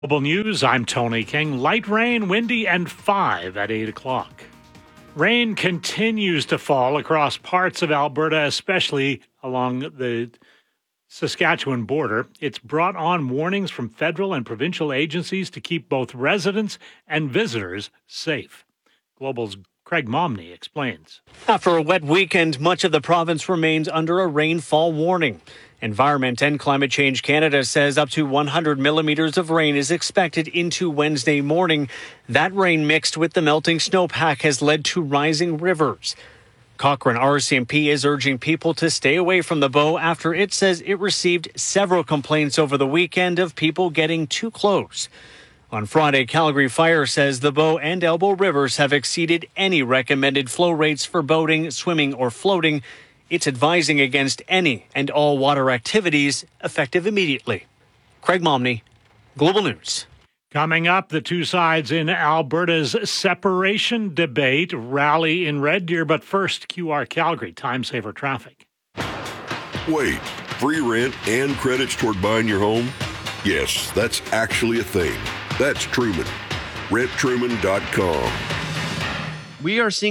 Global News, I'm Tony King. Light rain, windy, and 5 at 8 o'clock. Rain continues to fall across parts of Alberta, especially along the Saskatchewan border. It's brought on warnings from federal and provincial agencies to keep both residents and visitors safe. Global's Craig Momney explains. After a wet weekend, much of the province remains under a rainfall warning. Environment and Climate Change Canada says up to 100 millimeters of rain is expected into Wednesday morning. That rain mixed with the melting snowpack has led to rising rivers. Cochrane RCMP is urging people to stay away from the Bow after it says it received several complaints over the weekend of people getting too close. On Friday, Calgary Fire says the Bow and Elbow rivers have exceeded any recommended flow rates for boating, swimming, or floating. It's advising against any and all water activities effective immediately. Craig Momney, Global News. Coming up, the two sides in Alberta's separation debate rally in Red Deer. But first, QR Calgary, time saver traffic. Wait, free rent and credits toward buying your home? Yes, that's actually a thing. That's Truman. RentTruman.com. We are seeing